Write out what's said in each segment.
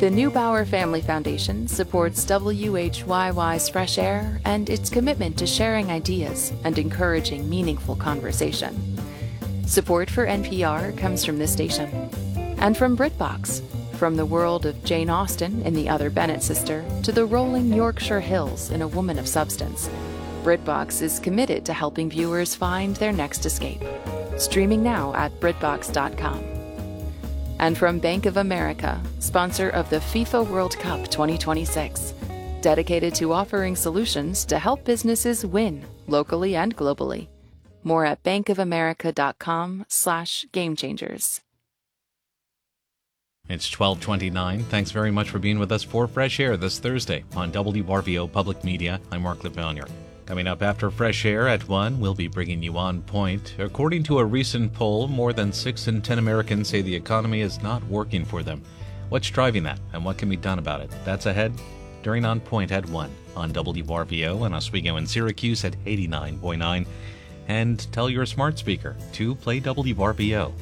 The Neubauer Family Foundation supports WHYY's Fresh Air and its commitment to sharing ideas and encouraging meaningful conversation. Support for NPR comes from this station and from BritBox. From the world of Jane Austen in The Other Bennet Sister to the rolling Yorkshire Hills in A Woman of Substance, BritBox is committed to helping viewers find their next escape. Streaming now at BritBox.com. And from Bank of America, sponsor of the FIFA World Cup 2026, dedicated to offering solutions to help businesses win locally and globally. More at bankofamerica.com/gamechangers. It's 12:29. Thanks very much for being with us for Fresh Air this Thursday on WRVO Public Media. I'm Mark Leponier. Coming up after Fresh Air at 1, we'll be bringing you On Point. According to a recent poll, more than 6 in 10 Americans say the economy is not working for them. What's driving that, and what can be done about it? That's ahead during On Point at 1 on WRVO and Oswego in Syracuse at 89.9. And tell your smart speaker to play WRVO.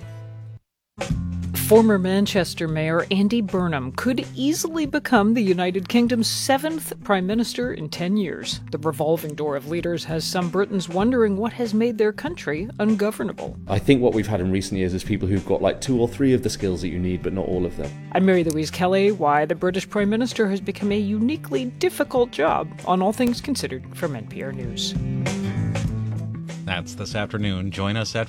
Former Manchester Mayor Andy Burnham could easily become the United Kingdom's 7th Prime Minister in 10 years. The revolving door of leaders has some Britons wondering what has made their country ungovernable. I think what we've had in recent years is people who've got like 2 or 3 of the skills that you need, but not all of them. I'm Mary Louise Kelly. Why the British Prime Minister has become a uniquely difficult job on All Things Considered from NPR News. That's this afternoon. Join us at